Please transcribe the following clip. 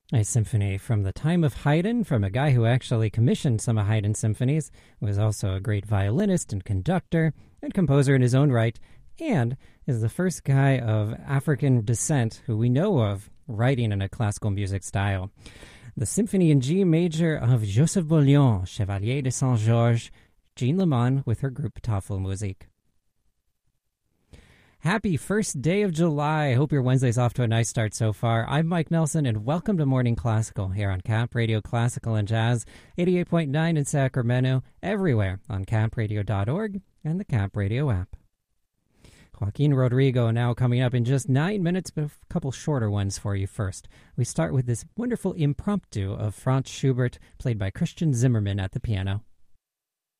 A symphony from the time of Haydn, from a guy who actually commissioned some of Haydn's symphonies, was also a great violinist and conductor and composer in his own right, and is the first guy of African descent who we know of writing in a classical music style. The Symphony in G major of Joseph Bouillon, Chevalier de Saint-Georges, Jean Leman with her group Tafelmusik. Happy first day of July. I hope your Wednesday's off to a nice start so far. I'm Mike Nelson, and welcome to Morning Classical here on Cap Radio Classical and Jazz, 88.9 in Sacramento, everywhere on capradio.org and the Cap Radio app. Joaquin Rodrigo now coming up in just 9 minutes, but a couple shorter ones for you first. We start with this wonderful impromptu of Franz Schubert, played by Christian Zimmermann at the piano.